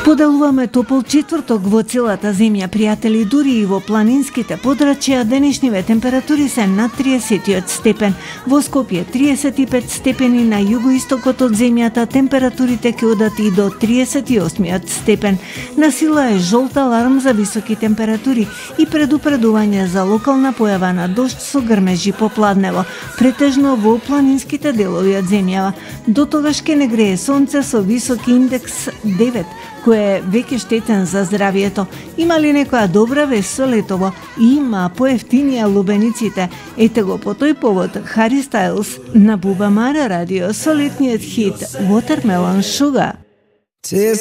Поделуваме топол четврток во целата земја, пријатели, дури и во планинските подрачја. Денешниве температури се над 30 степен. Во Скопје 35 степени, на југоистокот од земјата температурите ќе одат и до 38 степен. На сила е жолт аларм за високи температури и предупредување за локална појава на дожд со грмежи попладнево, претежно во планинските делови од земјава. До тогаш ќе не грее сонце со висок индекс 9, кој е веќе штетен за здравието. Има ли некоја добра вест со летово? Има, поевтинија лубениците. Ете го по тој повод Хари Стайлс на Буба Мара радио со летниот хит Watermelon Sugar.